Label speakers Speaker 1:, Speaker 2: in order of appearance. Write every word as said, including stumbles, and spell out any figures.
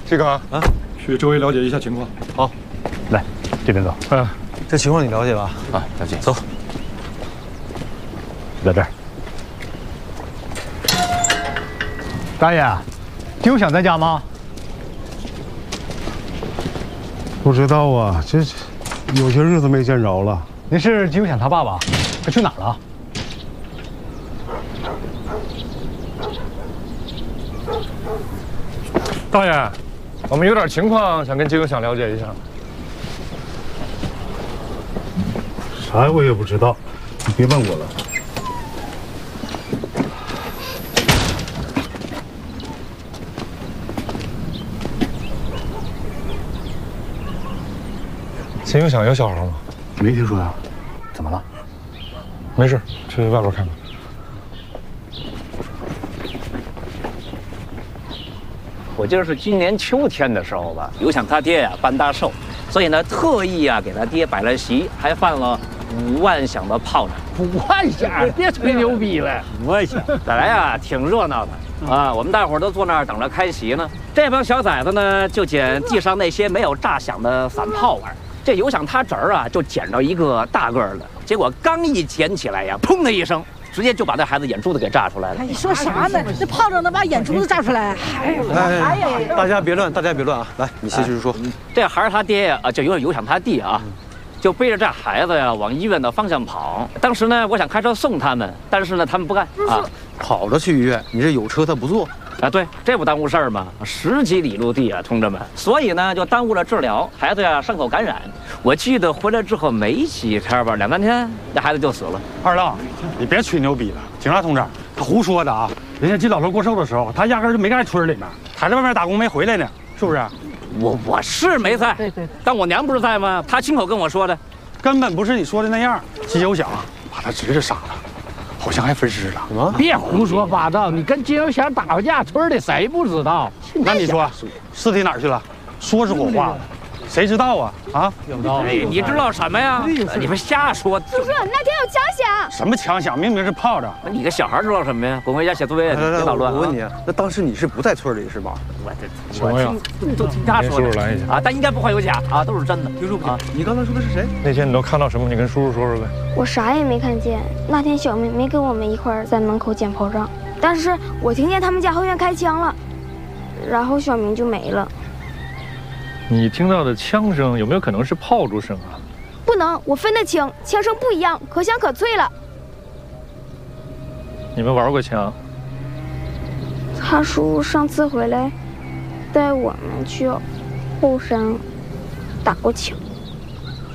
Speaker 1: 这个啊，啊，去周围了解一下情况。
Speaker 2: 好，来这边走。
Speaker 1: 嗯，
Speaker 3: 这情况你了解吧？
Speaker 2: 啊，了解。
Speaker 3: 走，
Speaker 2: 在这儿。大爷，金有祥在家吗？
Speaker 4: 不知道啊，这有些日子没见着了。
Speaker 2: 您是金有祥他爸爸？他去哪儿了？
Speaker 1: 大爷，我们有点情况想跟金有祥了解一下。
Speaker 4: 啥我也不知道，你别问我了。
Speaker 1: 金有祥有小孩吗？
Speaker 4: 没听说呀。
Speaker 2: 怎么了？
Speaker 1: 没事，去外边看看。
Speaker 5: 我记得是今年秋天的时候吧，有祥他爹呀办大寿，所以呢特意啊给他爹摆了席，还放了五万响的炮仗。
Speaker 6: 五万响，别吹牛逼了。
Speaker 5: 五万响，本来啊挺热闹的啊，我们大伙儿都坐那儿等着开席呢。这帮小崽子呢就捡地上那些没有炸响的散炮玩。这有祥他侄儿啊就捡着一个大个儿的，结果刚一捡起来呀，砰的一声。直接就把那孩子眼珠子给炸出来了。
Speaker 7: 你说啥呢？这炮仗能把眼珠子炸出来？哎呀，
Speaker 3: 哎呀，大家别乱，大家别乱啊！来，你继续说。
Speaker 5: 这孩儿他爹呀，啊，就有有祥他弟啊，就背着这孩子呀往医院的方向跑。当时呢，我想开车送他们，但是呢，他们不干啊，
Speaker 3: 跑着去医院，你这有车他不坐。
Speaker 5: 啊，对，这不耽误事儿吗？十几里路地啊，同志们，所以呢就耽误了治疗，孩子呀伤口感染。我记得回来之后没几天吧，两三天，这孩子就死了。
Speaker 8: 二浪，你别吹牛逼了，警察同志，他胡说的啊！人家金老头过寿的时候，他压根就没在村里面，他在外面打工没回来呢，是不是？
Speaker 5: 我我是没在，对对，但我娘不是在吗？她亲口跟我说的，
Speaker 8: 根本不是你说的那样。金有祥把他侄子杀了。好像还分尸了，
Speaker 3: 什么？
Speaker 6: 别胡说八道！你跟金有祥打过架，村里谁不知道？
Speaker 8: 那你说，尸体哪儿去了？说是火化了，谁知道啊？啊，
Speaker 6: 有道理。
Speaker 5: 你知道什么呀？你们瞎说！
Speaker 7: 叔叔，那天有枪响。
Speaker 8: 什么枪响？明明是炮仗。
Speaker 5: 你个小孩知道什么呀？滚回家写作业去，别捣乱。
Speaker 3: 我问你，那当时你是不在村里是吧？
Speaker 5: 我这
Speaker 1: 什么呀？
Speaker 5: 都听他说的啊，但应该不会有假啊，都是真的。
Speaker 3: 听说不？你刚才说的是谁？
Speaker 1: 那天你都看到什么？你跟叔叔说说呗。
Speaker 9: 我啥也没看见。那天小明没跟我们一块儿在门口捡炮仗，但是我听见他们家后院开枪了，然后小明就没了。
Speaker 1: 你听到的枪声有没有可能是炮竹声啊？
Speaker 9: 不能，我分得清，枪声不一样，可响可脆了。
Speaker 1: 你们玩过枪？
Speaker 9: 他叔上次回来，带我们去后山打过枪。